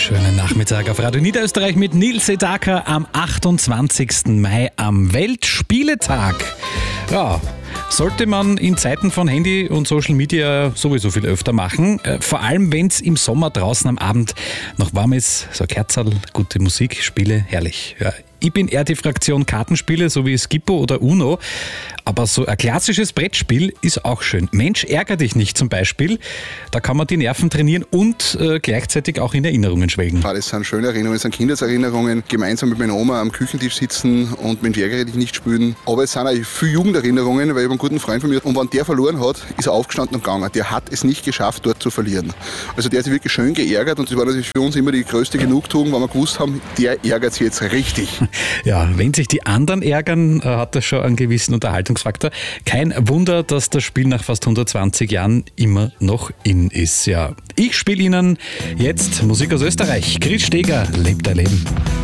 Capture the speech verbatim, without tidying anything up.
Schönen Nachmittag auf Radio Niederösterreich mit Nils Sedaka am achtundzwanzigsten Mai am Weltspieletag. Ja, sollte man in Zeiten von Handy und Social Media sowieso viel öfter machen. Vor allem, wenn es im Sommer draußen am Abend noch warm ist. So Kerzerl, gute Musik, Spiele, herrlich. Ja, ich bin eher die Fraktion Kartenspiele, so wie Skippo oder Uno. Aber so ein klassisches Brettspiel ist auch schön. Mensch, ärger dich nicht zum Beispiel. Da kann man die Nerven trainieren und äh, gleichzeitig auch in Erinnerungen schwelgen. Ja, das sind schöne Erinnerungen, das sind Kindheitserinnerungen. Gemeinsam mit meiner Oma am Küchentisch sitzen und Mensch, ärgere dich nicht spielen. Aber es sind auch viele Jugenderinnerungen, weil ich habe einen guten Freund von mir. Und wenn der verloren hat, ist er aufgestanden und gegangen. Der hat es nicht geschafft, dort zu verlieren. Also der hat sich wirklich schön geärgert und das war natürlich für uns immer die größte Genugtuung, weil wir gewusst haben, der ärgert sich jetzt richtig. Ja, wenn sich die anderen ärgern, hat das schon einen gewissen Unterhaltungsfaktor. Kein Wunder, dass das Spiel nach fast hundertzwanzig Jahren immer noch in ist. Ja, ich spiele Ihnen jetzt Musik aus Österreich. Chris Steger, lebt dein Leben.